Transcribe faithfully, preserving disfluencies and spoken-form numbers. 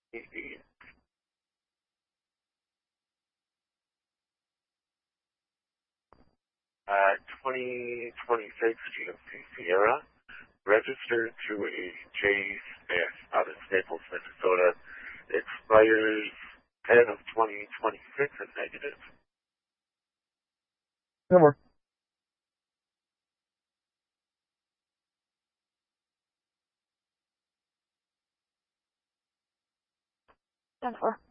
Uh, twenty twenty-six G M C Sierra, registered to a J Smith out of Staples, Minnesota. Expires ten of twenty twenty-six and negative. No more. ten four.